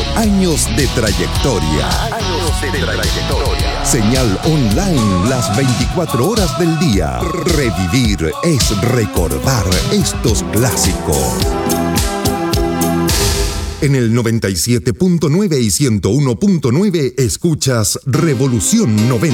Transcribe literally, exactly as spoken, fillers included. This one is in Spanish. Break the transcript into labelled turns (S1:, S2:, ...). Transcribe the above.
S1: Años de trayectoria.
S2: Años de trayectoria.
S1: Señal online las veinticuatro horas del día. Revivir es recordar estos clásicos. En el noventa y siete punto nueve y ciento uno punto nueve escuchas Revolución noventa.